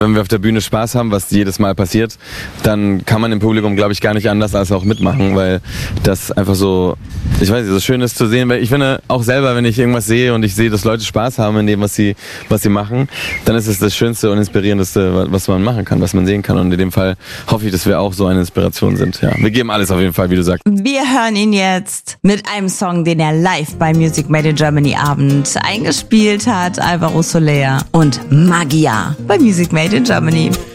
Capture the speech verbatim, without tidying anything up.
Wenn wir auf der Bühne Spaß haben, was jedes Mal passiert, dann kann man im Publikum, glaube ich, gar nicht anders als auch mitmachen, weil das einfach so, ich weiß nicht, so schön ist zu sehen, weil ich finde auch selber, wenn ich irgendwas sehe und ich sehe, dass Leute Spaß haben in dem, was sie, was sie machen, dann ist es das Schönste und Inspirierendste, was man machen kann, was man sehen kann. Und in dem Fall hoffe ich, dass wir auch so eine Inspiration sind. Ja, wir geben alles auf jeden Fall, wie du sagst. Wir hören ihn jetzt mit einem Song, den er live bei Music Made in Germany Abend eingespielt hat, Alvaro Soler und Magia bei Music Made in Germany.